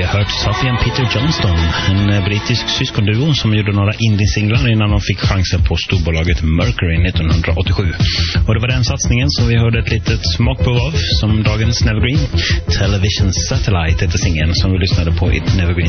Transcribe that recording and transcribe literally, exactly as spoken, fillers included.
hört Sophie and Peter Johnston, en brittisk syskonduo som gjorde några indie-singlar innan de fick chansen på storbolaget Mercury nittonhundraåttiosju. Och det var den satsningen som vi hörde ett litet smakprov av som dagens Nevergreen. Television Satellite heter singeln som vi lyssnade på i Nevergreen